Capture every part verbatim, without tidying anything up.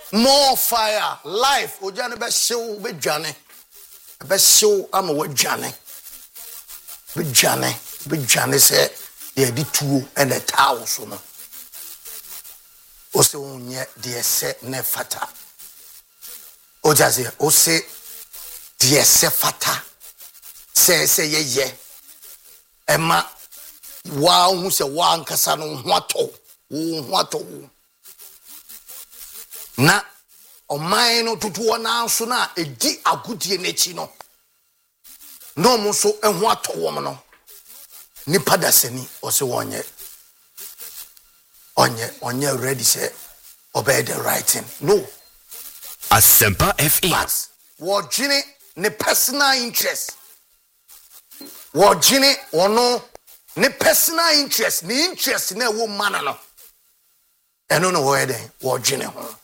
more fire life ojane be hyew be dwane be hyew ama wa dwane be dwane be dwane se ye di tuo and the towel so no o se onye de se ne fata o jaze o se de se fata se se ye ye ema wa hu se wa nkasa no ho ato wo ho ato na oman no tutuo na so na edi agudie n'echi no no mo so ehu ato wo no nipa dasani o se wonye onye onye ready say obey the right thing no Asempa F M what jini ne personal interest what jini ono ne personal interest ne interest na wo man no eno no wo eden what jini ho.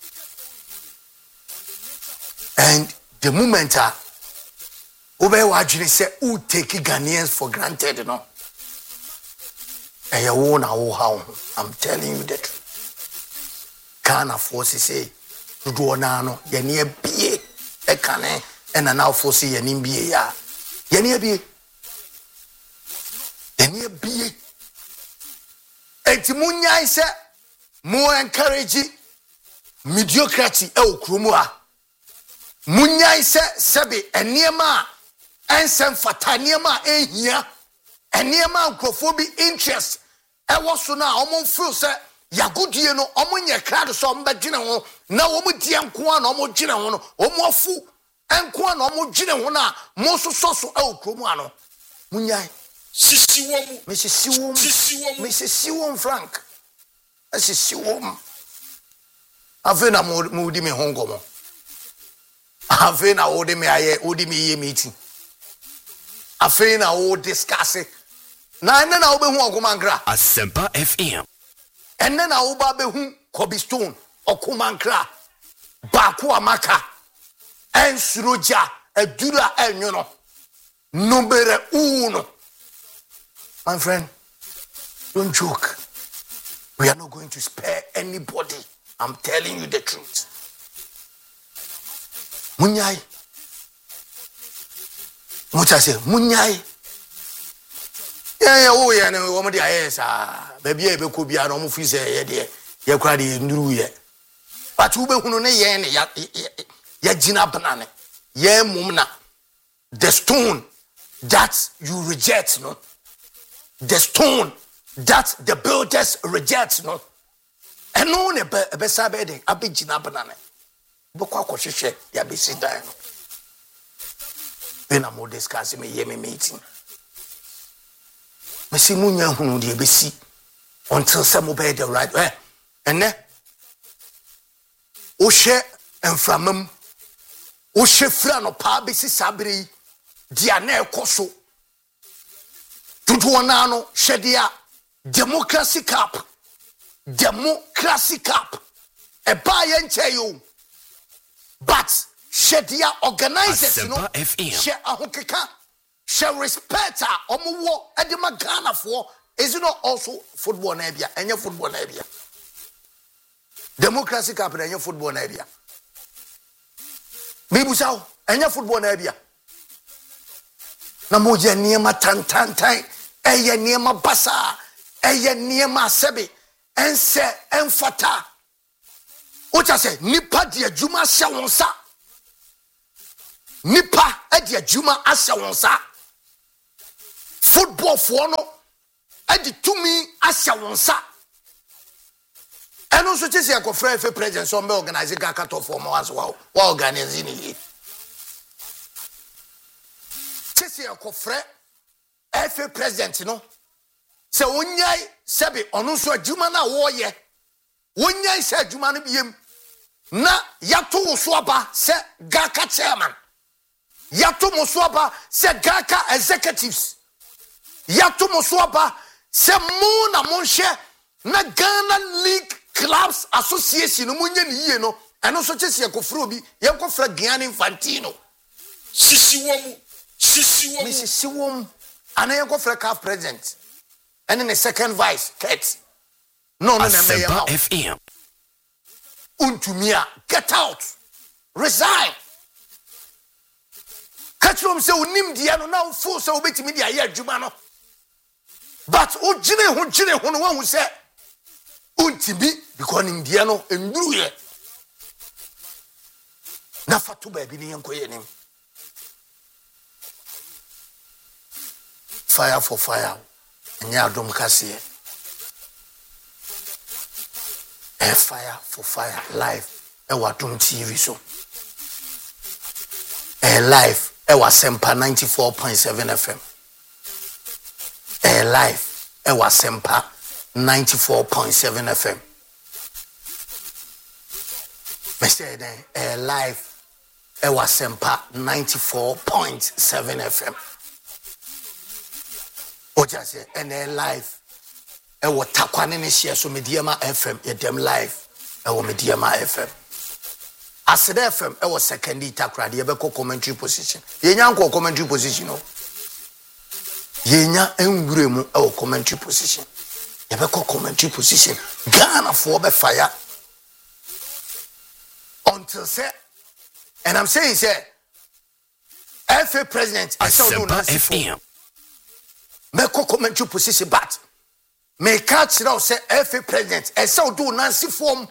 And the moment uh, Ube wajini say who take Ghanaians for granted, no? And you won't know how. I'm telling you the truth. Can't afford to say, you do no, you need a B A, a cane, and an alpha say an M B A. You need a B A. You need a B A. And Timunya is more encouraging mediocrity, oh, Krumua. Munyai se sebe eniema ensem fata niema ehia eniema nkrofobi interest e woso na omo feel se yagudie no omo nye crowd so omo begine ho na omo die nko na omo gine ho no omo afu enko na omo gine ho na mo so so so e okromu ano munyai sisi wom me sisi wom sisi wom me sisi wom Frank e sisi wom avena mo mo di me hongomo Afena odi me aye odi me ye meeting. Afena o discuss it. Na ene na obe hu okomankra. Asempa F M. Ene na oba be hu Kobe Stone okomankra. Baako amaka. Ensuroja edura enyo no. Number uno. My friend, don't joke. We are not going to spare anybody. I'm telling you the truth. Munyai. Mucha say munyai. Yeah yeah oh yeah no wo mo dia yes ah baby e be ko bia no mo fi say ye de ye kra de nduru ye. But wo be hunu ne ye ne ya ya gina banane. Ye mum na the stone that you reject no. The stone that the builders reject no. Eno ne be be sabe de abegina banane. Boko akohwehwe ya besi dan no bena mo discuss me ye me meeting me si munya hunu de besi until some obey the right eh ene o hye enframam o hye fra no pa besi sabre dia na ekoso tutu ona no hye dia democracy cup democracy cup e ba ye nche yo. But shedia organizers, you know, she ahokeka, she respect her, omuwo, edema Ghana for, is it not also football nebia, and your football nebia? Democracy Cup and your football nebia. Mibusao, and your football nebia. Namoja niema tan tan tan, eye niema basa, eye niema sebi, ense enfata. Ocha say nipa de adwuma hye wonsa nipa e de adwuma ahye wonsa football for no e de tumi ahye wonsa eno so chese akofra F president so me organize ga cut off for once wow wa organize ni chese akofra F president no se onyai sebe onu so adwuma na wo ye wonyai se adwuma no biem na yato so aba se gaka chairman yato mo so aba se gaka executives yato mo so aba se mo na mo hye na Ghana League Clubs Association no munye ni yie no eno so chese yakofra obi yakofra Gianni Infantino sisi wom sisi wom sisi wom ana yakofra C A F president and then the second vice Kate no no na me F M. untumia, get out. Resign. Catch them say unim diano now force obeti media ya jumano. But ujine hunjine hunwa who say untibi because nim diano enduru ye. Na fatu baby ni yanko ye nim. Fire for fire. Nya dom kasiye. A fire for fire live. E wa dom T V so. A live. E wa Sempa ninety-four point seven F M. A live. E wa Sempa ninety-four point seven F M. Me say then a live. E wa Sempa ninety-four point seven F M. Oja say and a live. E wa takwane ne share so Mediama F M. Ye dem live. E wa Mediama F M. Asede F M, e was secondary takra, de yebeko commentary position. Yenya nko commentary position no. Yenya enwure mu e wo commentary position. Yebeko commentary position. Ghana for be fire. Until say, and I'm saying say, F A president, I saw do Nancy F M. Meko commentary position, but me catch now say F A president, I saw do Nancy form.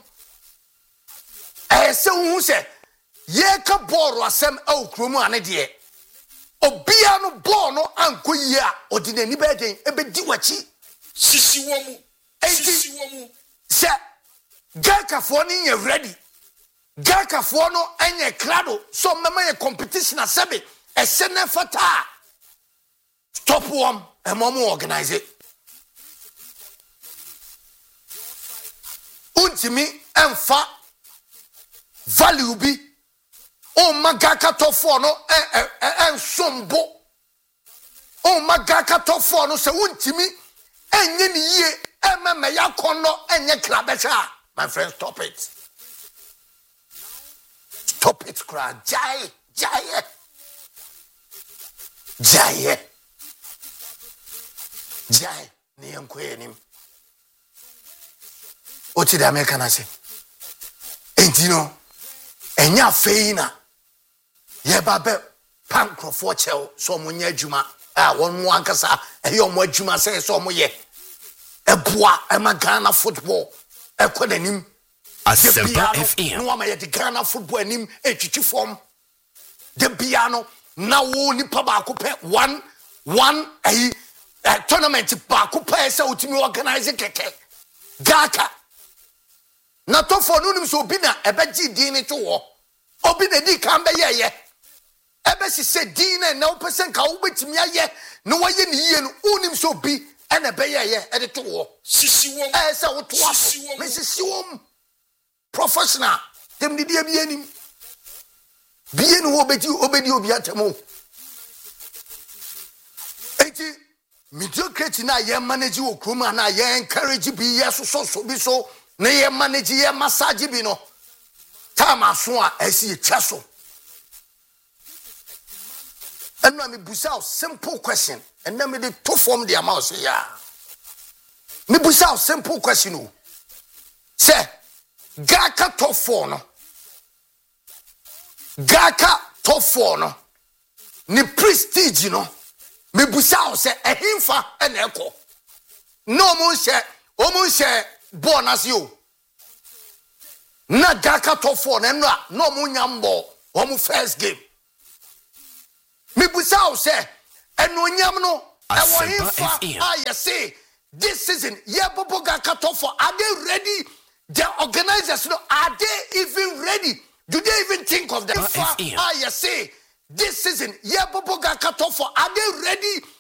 Eh se hu se ye ka ball asem e okromu ane de obia no ball no anko yi a odi nani be den e be di wachi sisi wo mu sisi wo mu se gaka fo ni ye ready gaka fo no enye clado so mema ye competition asebe e se ne fata stop wom e mo mo organize it untimi emfa value be o magaka to for no eh eh sombo o magaka to for no se wuntimi enye ni ye ememe yakono enye klabecha my friend stop it stop it cry jai jai jai jai ni yanko enim o ti da me kana se entino enya feina ye babe pankrofo chel so munya adwuma a won mu ankasa eyo mu adwuma se so mu ye eboa ema Ghana football ekodanim Asempa F M no ma ye de Ghana football anim etwitwi form de biano na wo nipa ba ko pe one one a tournament ba ko pe se utimi organize keke gaka na to for no nim so bi na ebeji din ni to wo obi na di kan be ye ye ebe si se din na na opesen ka wo betimi aye no waye ni ye no unim so bi e na be ye ye e de to wo sisi wo e se wo to wo me sisi wo professional dem di dia bi anim bi ye no obedi obedi obi atemo enti mediocrity na ye manage wo kroma na ye encourage bi ye so so so bi so na ye manage ye massage bi no time aso a esi etwa so eno me busa simple question and then me dey to form the amount say ya me busa simple question o say gaka top four no gaka top four no ni prestige no me busa say ehimfa e na eko no mo she o mo she bonus you na gaka top four na no no mo nyambo o mo first game me busa say eno nyam no e wo himfa ah you say this season ye bobo gaka top four are they ready? The organizers no are they even ready? Do they even think of the ah you say this season ye bobo gaka top four are they ready